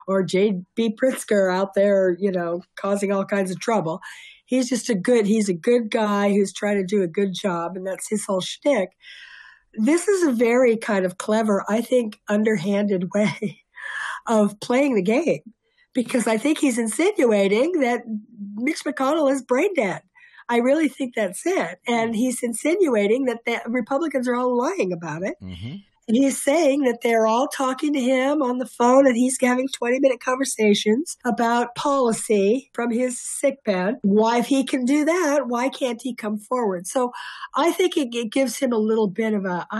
or J.B. Pritzker out there, causing all kinds of trouble. He's a good guy who's trying to do a good job, and that's his whole shtick. This is a very kind of clever, I think, underhanded way of playing the game, because I think he's insinuating that Mitch McConnell is brain dead. I really think that's it. And he's insinuating that the Republicans are all lying about it. Mm-hmm. And he's saying that they're all talking to him on the phone and he's having 20-minute conversations about policy from his sickbed. Why, if he can do that, why can't he come forward? So I think it gives him a little bit of a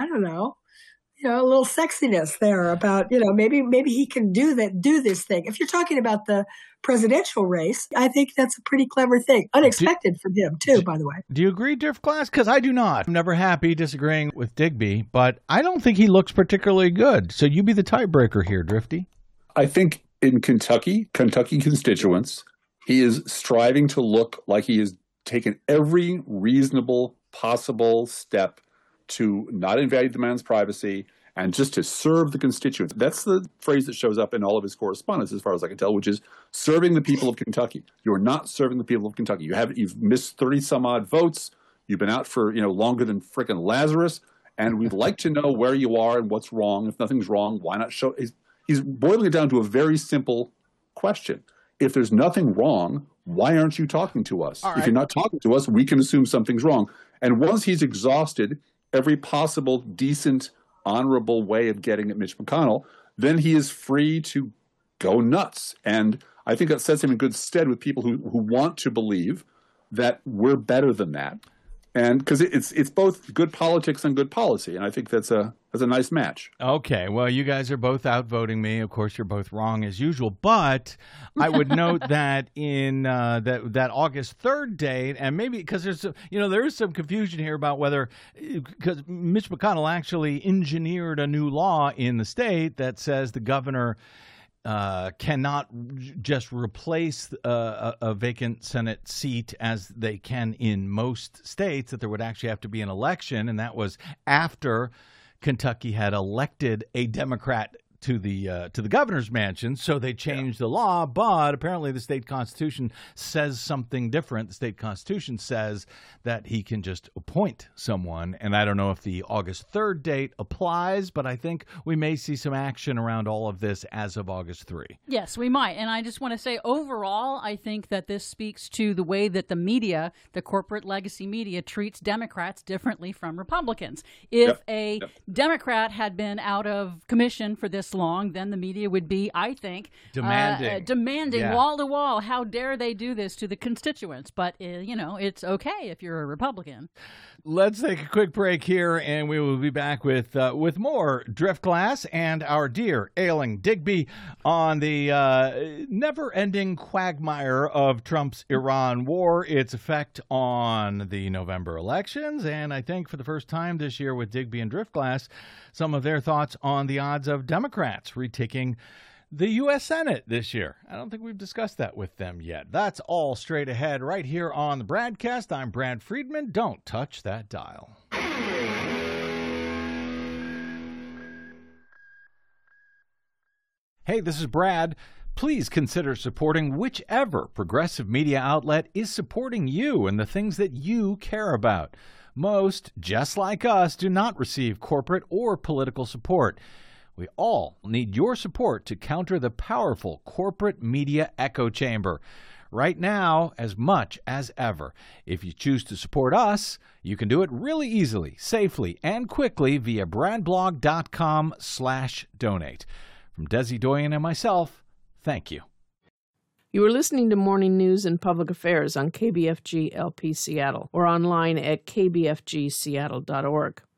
little sexiness there about, maybe he can do this thing. If you're talking about the presidential race, I think that's a pretty clever thing. Unexpected from him, too, by the way. Do you agree, Driftglass? Because I do not. I'm never happy disagreeing with Digby, but I don't think he looks particularly good. So you be the tiebreaker here, Drifty. I think in Kentucky constituents, he is striving to look like he has taken every reasonable possible step to not invade the man's privacy and just to serve the constituents. That's the phrase that shows up in all of his correspondence, as far as I can tell, which is serving the people of Kentucky. You're not serving the people of Kentucky. You've missed 30 some odd votes. You've been out for, longer than frickin' Lazarus. And we'd like to know where you are and what's wrong. If nothing's wrong, why not show? He's boiling it down to a very simple question. If there's nothing wrong, why aren't you talking to us? Right. If you're not talking to us, we can assume something's wrong. And once he's exhausted every possible decent, honorable way of getting at Mitch McConnell, then he is free to go nuts. And I think that sets him in good stead with people who want to believe that we're better than that. And because it's both good politics and good policy. And I think that's a nice match. Okay. Well, you guys are both outvoting me. Of course, you're both wrong as usual. But I would note that in that August 3rd date, and maybe because there is some confusion here about whether, because Mitch McConnell actually engineered a new law in the state that says the governor cannot just replace a vacant Senate seat as they can in most states, that there would actually have to be an election. And that was after Kentucky had elected a Democrat to the governor's mansion, so they changed the law, but apparently the state constitution says something different. The state constitution says that he can just appoint someone, and I don't know if the August 3rd date applies, but I think we may see some action around all of this as of August 3. Yes, we might, and I just want to say overall, I think that this speaks to the way that the media, the corporate legacy media, treats Democrats differently from Republicans. If a Democrat had been out of commission for this long, then the media would be, I think, demanding wall to wall. How dare they do this to the constituents? But it's okay if you're a Republican. Let's take a quick break here, and we will be back with more Driftglass and our dear ailing Digby on the never-ending quagmire of Trump's Iran war, its effect on the November elections, and I think for the first time this year with Digby and Driftglass, some of their thoughts on the odds of Democrats retaking the U.S. Senate this year. I don't think we've discussed that with them yet. That's all straight ahead right here on the Bradcast. I'm Brad Friedman. Don't touch that dial. Hey, this is Brad. Please consider supporting whichever progressive media outlet is supporting you and the things that you care about. Most, just like us, do not receive corporate or political support. We all need your support to counter the powerful corporate media echo chamber. Right now, as much as ever. If you choose to support us, you can do it really easily, safely, and quickly via bradblog.com/donate. From Desi Doyen and myself, thank you. You are listening to Morning News and Public Affairs on KBFG LP Seattle or online at kbfgseattle.org.